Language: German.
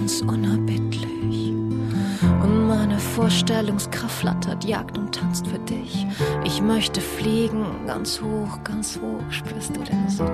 ganz unerbittlich. Und meine Vorstellungskraft flattert, jagt und tanzt für dich. Ich möchte fliegen, ganz hoch, spürst du denn so